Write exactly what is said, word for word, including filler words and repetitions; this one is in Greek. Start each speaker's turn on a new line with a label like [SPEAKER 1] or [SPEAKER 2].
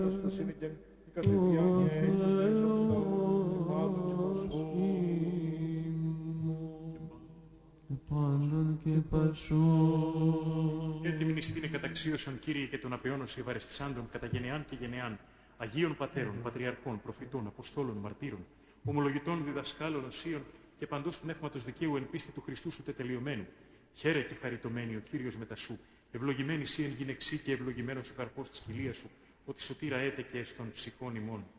[SPEAKER 1] Ανάσταση και η κατηδιάνη έχεις αυτό, πάντων και προσώπη.
[SPEAKER 2] Πάντων και πασών.
[SPEAKER 3] Έτοιμην εις την εκαταξίωσον, Κύριε, και των απεώνος ευαρεστησάντων κατά γενεάν και γενεάν, Αγίων Πατέρων, Πατριαρχών, Προφητών, Αποστόλων, Μαρτύρων, ομολογητών, διδασκάλων, οσίων και παντός πνεύματος δικαίου εν πίστη του Χριστού σου τετελειωμένου. Χαίρε και χαριτωμένη ο Κύριος μετά σου, ευλογημένη σύ εν γυναιξή και ευλογημένος ο καρπός της χιλίας σου, ότι σωτήρα έτε και εις των ψυχών ημών.